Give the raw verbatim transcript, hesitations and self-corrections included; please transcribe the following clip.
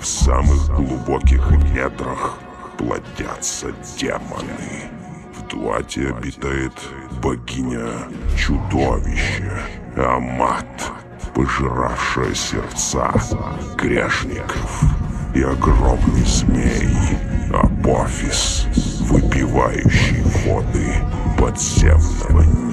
самых глубоких недрах плодятся демоны. В Дуате обитает богиня-чудовище Амат, пожиравшая сердца грешников, и огромный змей Апофис, выпивающий воды подземного